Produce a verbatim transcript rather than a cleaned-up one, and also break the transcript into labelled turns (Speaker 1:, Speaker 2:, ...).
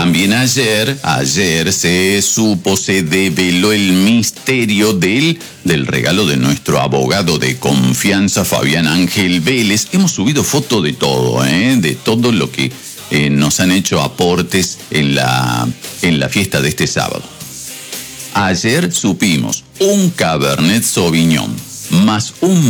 Speaker 1: También ayer, ayer se supo, se develó el misterio del, del regalo de nuestro abogado de confianza, Fabián Ángel Vélez. Hemos subido foto de todo, ¿eh? De todo lo que eh, nos han hecho aportes en la, en la fiesta de este sábado. Ayer supimos un Cabernet Sauvignon más un